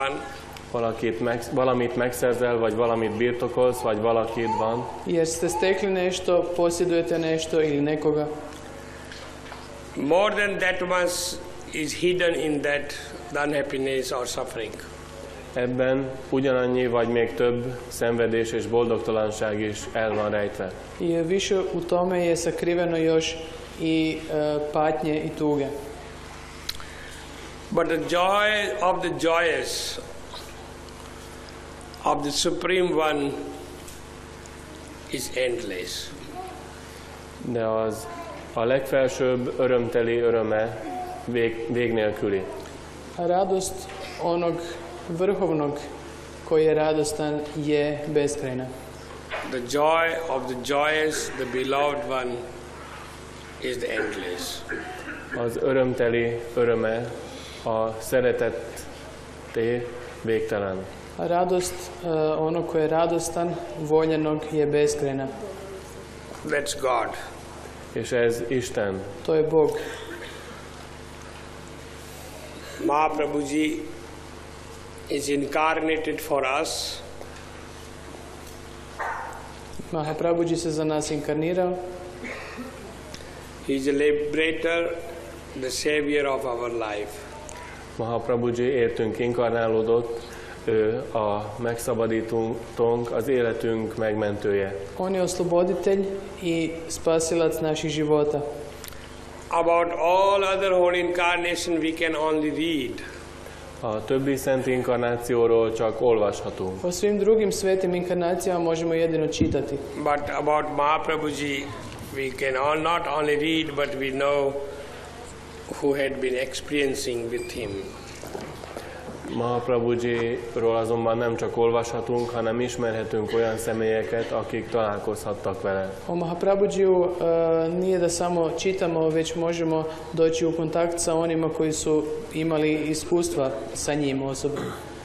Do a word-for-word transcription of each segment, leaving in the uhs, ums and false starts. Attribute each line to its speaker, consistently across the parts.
Speaker 1: Valakit meg, valamit megszerzel, vagy valamit birtokolsz, vagy valakit van.
Speaker 2: Jer ste stekli nešto, posjedujete nešto ili nekoga.
Speaker 3: More than that much is hidden in that unhappiness or suffering.
Speaker 1: Ebben ugyanannyi, vagy még több szenvedés és boldogtalanság is el van rejtve.
Speaker 2: I više u tome je sakriveno još i uh, patnje i tuge.
Speaker 3: But the joy of the joyous of the Supreme One is endless.
Speaker 1: De az a legfelsőbb örömteli öröme vég, vég nélküli.
Speaker 2: A radost onog vrhovnog koji je radostan je beskrajna.
Speaker 3: The joy of the joyous, the beloved one, is the endless.
Speaker 1: Az örömteli öröme a szeretetté végtelen.
Speaker 2: A radost uh, onog koji je radostan, voljenog je beskrajna.
Speaker 3: That's God.
Speaker 1: És ez Isten.
Speaker 2: To je Bog.
Speaker 3: Mahaprabhuji is incarnated for us.
Speaker 2: Mahaprabhuji se za nas inkarnirao.
Speaker 3: He is a liberator, the savior of our life.
Speaker 1: Mahaprabhuji értünk inkarnálódott, ő a megszabadítónk, az életünk megmentője.
Speaker 2: On je osloboditelj i spasilac naših života.
Speaker 3: About all other holy incarnation we can only read.
Speaker 1: A többi szent inkarnációról csak olvashatunk.
Speaker 2: O svim drugim svetim inkarnacijama možemo jedino čitati.
Speaker 3: But about Mahaprabhuji we can all not only read, but we know who had been experiencing with him.
Speaker 1: Mahaprabhujiról azonban nem csak olvashatunk, hanem ismerhetünk olyan személyeket, akik találkozhattak vele.
Speaker 2: O Mahaprabhujiju uh, nije da samo čitamo, već možemo doći u kontakt sa onima koji su imali iskustva sa njim osobno.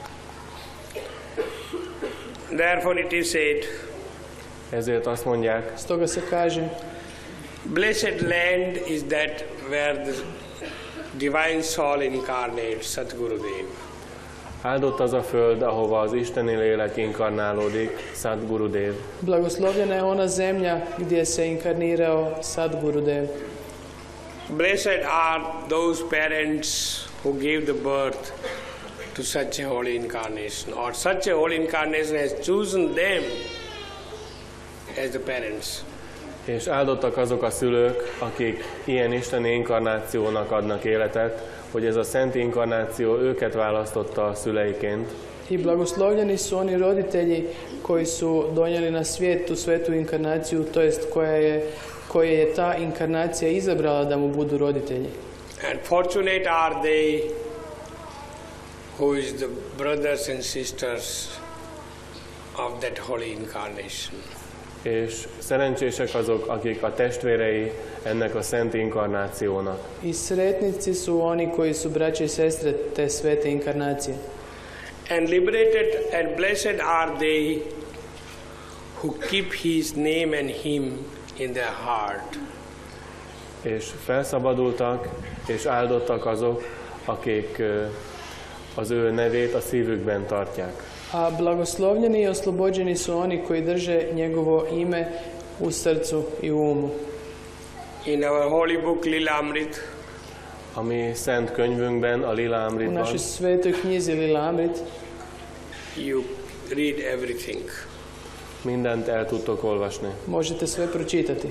Speaker 3: Therefore it is said,
Speaker 1: Ezért azt mondják,
Speaker 2: Stoga se kaže,
Speaker 3: blessed land is that where the divine soul incarnates, Satgurudev.
Speaker 1: áldott az a föld, ahova az isteni lélek inkarnálódik, Sadgurudev.
Speaker 2: blagoslovljena je ona zemlja gdje se inkarnirao Sadgurudev.
Speaker 3: Blessed are those parents who gave the birth to such a holy incarnation, or such a holy incarnation has chosen them as the parents.
Speaker 1: És áldottak azok a szülők, akik ilyen isteni inkarnációnak adnak életet, hogy ez a szent inkarnáció őket választotta a szüleiként.
Speaker 2: I blagoslovljeni su oni roditelji koji su donijeli na svijet tu svetu inkarnaciju, to jest koja je, koje je ta inkarnacija izabrala da mu budu roditelji.
Speaker 3: And fortunate are they who is the brothers and sisters of that holy incarnation.
Speaker 1: És szerencsések azok, akik a testvérei ennek a szent inkarnációnak.
Speaker 2: I sretnici su oni koji su braće i sestre te svete inkarnacije.
Speaker 3: And liberated and blessed are they who keep his name and him in their heart.
Speaker 1: És felszabadultak, és áldottak azok, akik az ő nevét a szívükben tartják.
Speaker 2: A blagoslovljeni i oslobođeni su oni koji drže njegovo ime u srcu i u umu.
Speaker 3: In our holy book Lilamrit,
Speaker 1: A mi szent könyvünkben, a Lila
Speaker 2: U
Speaker 1: Amritban,
Speaker 2: našoj svetoj knjizi Lila Amrit
Speaker 3: you read everything.
Speaker 1: mindent el tudtok olvasni.
Speaker 2: možete sve pročitati.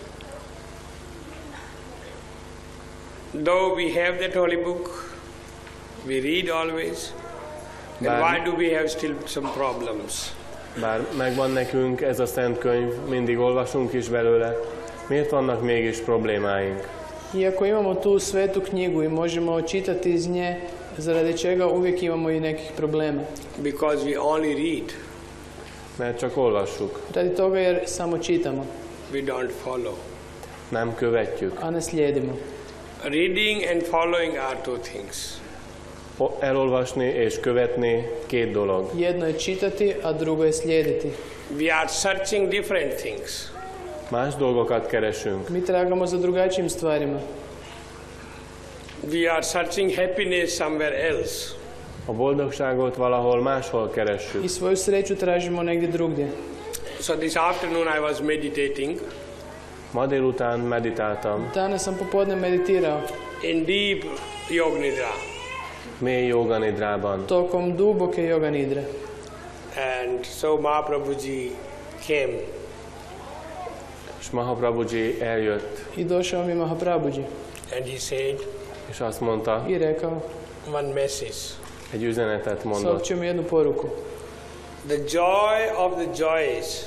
Speaker 3: Though we have that holy book, we read always. And
Speaker 1: Bár-
Speaker 3: why do we have still some problems?
Speaker 1: Bár megvan nekünk ez a szent könyv, mindig olvasunk is belőle, miért vannak mégis problémáink?
Speaker 2: Iako imamo tu svetu knjigu i možemo čitati iz nje, zaradi čega uvijek imamo i nekih problema.
Speaker 3: Because we only read,
Speaker 1: Mert csak olvassuk,
Speaker 2: Radi toga jer samo čitamo,
Speaker 3: we don't follow.
Speaker 1: nem követjük.
Speaker 2: a ne slijedimo.
Speaker 3: Reading and following are two things.
Speaker 1: O- Elolvasni és követni két dolog.
Speaker 2: Jedno je čitati, a drugo je slijediti.
Speaker 3: We are searching different things.
Speaker 1: Más dolgokat keresünk.
Speaker 2: Mi tragamo za drugačijim stvarima.
Speaker 3: We are searching happiness somewhere else.
Speaker 1: A boldogságot valahol máshol keressük.
Speaker 2: I svoju sreću tražimo negdje drugdje.
Speaker 3: So this afternoon I was meditating
Speaker 1: Ma délután meditáltam
Speaker 2: Danas sam popodne meditirao
Speaker 3: in deep yoga nidra.
Speaker 1: mély joganidrában.
Speaker 2: tokom duboke yoga nidre.
Speaker 3: And so Mahaprabhuji came.
Speaker 1: És Mahaprabhuji eljött,
Speaker 2: I došao mi Mahaprabhuji
Speaker 3: And he said
Speaker 1: és azt mondta,
Speaker 2: i rekao,
Speaker 3: one message.
Speaker 1: egy üzenetet mondott.
Speaker 2: saopćio mi jednu poruku.
Speaker 3: The joy of the joys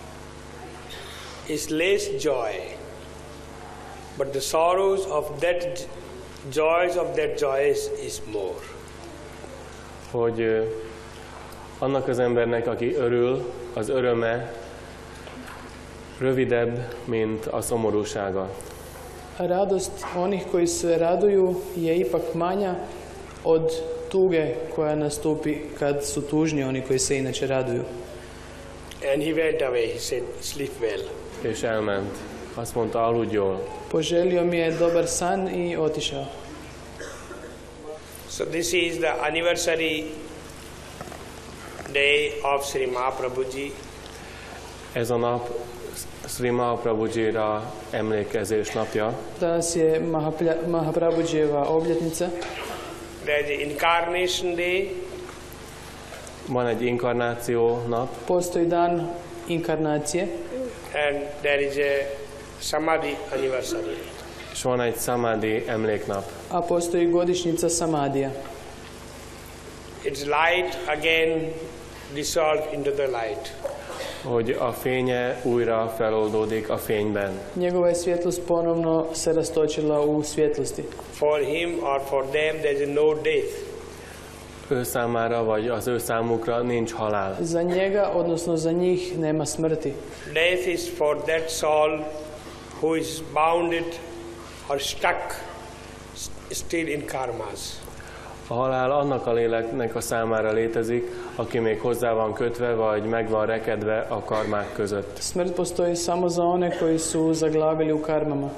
Speaker 3: is less joy, but the sorrows of that joys of that joys is more.
Speaker 1: Hogy ö, annak az embernek, aki örül, az öröme rövidebb, mint a szomorúsága.
Speaker 2: Radost onih koji se raduju je ipak manja od tuge koja nastupi kad su tužni oni koji se inače raduju.
Speaker 3: And he went away. He said, sleep well.
Speaker 1: És elment. Azt mondta, aludj jól.
Speaker 2: Poželio mi je dobar san i otišao.
Speaker 3: So this is the anniversary day of Sri Mahaprabhuji.
Speaker 1: Ez a nap Sri Mahaprabhujira emlékezés napja.
Speaker 2: Danas je Mahapla- Mahaprabhujeva obljetnica.
Speaker 3: There is the incarnation day.
Speaker 1: Van egy inkarnáció nap,
Speaker 2: Postoji dan inkarnacije
Speaker 3: And there is a Samadhi anniversary.
Speaker 1: és van egy Samadhi emléknap.
Speaker 2: a postoji godišnjica Samadija.
Speaker 3: Its light again dissolved into the light.
Speaker 1: Hogy a fénye újra feloldódik a fényben.
Speaker 2: Njegova je svjetlost ponovno se rastočila u svjetlosti.
Speaker 3: For him or for them there is no death.
Speaker 1: Ő számára, vagy az ő számukra nincs halál.
Speaker 2: Za njega, odnosno za njih, nema smrti.
Speaker 3: Death is for that soul who is bounded or stuck s- still in karmas.
Speaker 1: A halál annak a léleknek a számára létezik, aki még hozzá van kötve, vagy meg van rekedve a karmák között.
Speaker 2: Smrt postoji samo za one koji su zaglavili u karmama.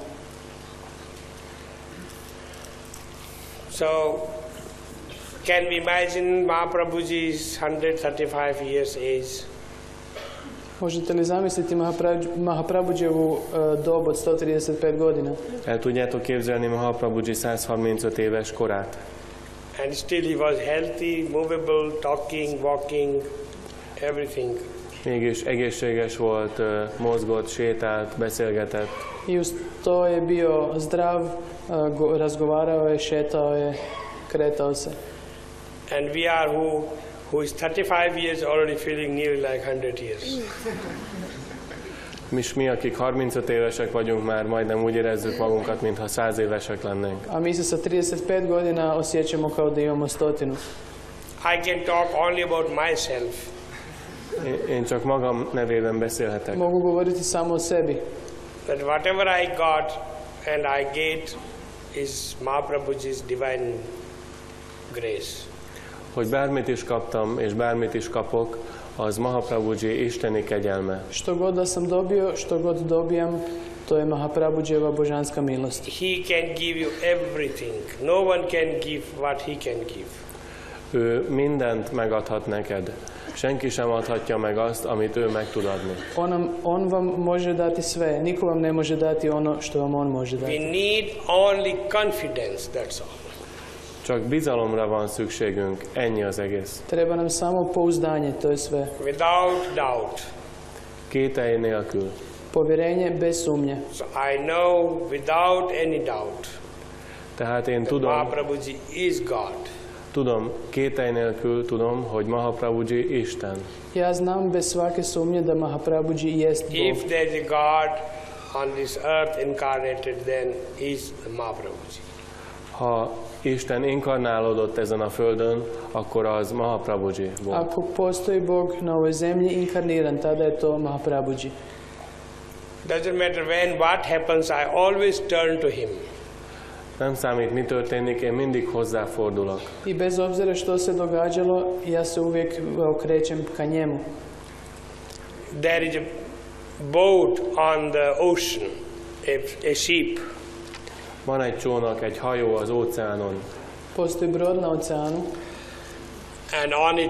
Speaker 3: So, can we imagine Mahaprabhuji's one hundred thirty-five years age?
Speaker 2: Možete li zamisliti Mahaprabhu- Mahaprabhujevu e, dob od sto trideset pet godina?
Speaker 1: El tudjátok képzelni Mahaprabhuji száz harmincöt éves korát?
Speaker 3: And still he was healthy, movable, talking, walking, everything.
Speaker 1: Mégis egészséges volt, ö, mozgott, sétált, beszélgetett.
Speaker 2: I uz to je bio zdrav, e, go- razgovarao je, šetao je, kretao se.
Speaker 3: And we are who, who is thirty-five years already feeling nearly like one hundred years.
Speaker 1: És mi, akik harmincöt évesek vagyunk, már majdnem úgy érezzük magunkat, mintha száz évesek lennénk.
Speaker 2: A mi se sa trideset pet godina osjećamo kao da imamo stotinu.
Speaker 3: I can talk only about myself.
Speaker 1: Én- Én csak magam nevében beszélhetek.
Speaker 2: Mogu govoriti samo o sebi.
Speaker 3: That whatever I got and I get is Mahaprabhuji's divine grace.
Speaker 1: Hogy bármit is kaptam, és bármit is kapok, az Mahaprabhuji isteni kegyelme.
Speaker 2: Što god da sam dobio, što god dobijam, to je Mahaprabhuđeva božanska milost.
Speaker 3: He can give you everything. No one can give what he can give.
Speaker 1: Ő mindent megadhat neked. Senki sem adhatja meg azt, amit ő meg tud adni.
Speaker 2: On, nam- on vam može dati sve, niko vam ne može dati ono što vam on može
Speaker 3: We
Speaker 2: dati.
Speaker 3: need only confidence, that's all.
Speaker 1: Csak bizalomra van szükségünk, ennyi az egész.
Speaker 2: Treba nam samo pouzdanje, to je sve.
Speaker 3: Without doubt.
Speaker 1: Kételj nélkül.
Speaker 2: Povjerenje bez sumnje.
Speaker 3: So I know without any doubt
Speaker 1: Tehát én
Speaker 3: that
Speaker 1: tudom,
Speaker 3: Mahaprabhuji is God.
Speaker 1: tudom, kételj nélkül tudom, hogy Mahaprabhuji Isten.
Speaker 2: Ja znam bez svake sumnje da Mahaprabhuji jest Bog.
Speaker 3: If there is a God on this earth incarnated, then is the Mahaprabhuji.
Speaker 1: Ha Isten inkarnálódott ezen a földön, akkor az Mahaprabhuji volt.
Speaker 2: Ako postoji Bog na ovoj zemlji inkarniran, tada je to Mahaprabhuji.
Speaker 3: Doesn't matter when, what happens, I always turn to him.
Speaker 1: Nem számít, mi történik, én mindig hozzáfordulok.
Speaker 2: I bez obzira što se događalo, ja se uvijek okrećem ka njemu.
Speaker 3: There is a boat on the ocean, a, a ship.
Speaker 1: Van egy csónak, egy hajó az óceánon.
Speaker 2: Postoji brod na oceanu.
Speaker 3: and on its